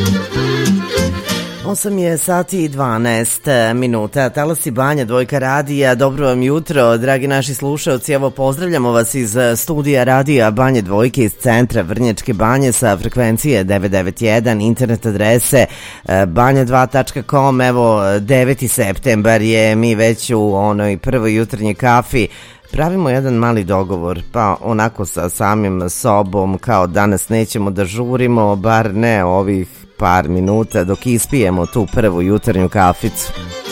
8 je sati i 12 minuta. Talasi Banja Dvojka radija. Dobro vam jutro, dragi naši slušalci. Evo, pozdravljamo vas iz studija radija Banje Dvojke iz centra Vrnjačke Banje sa frekvencije 991, internet adrese banja2.com. Evo, 9. septembar je, mi već u onoj prvoj jutarnjoj kafi pravimo jedan mali dogovor, pa onako sa samim sobom, kao danas nećemo da žurimo, bar ne ovih par minuta dok ispijemo tu prvu jutarnju kaficu.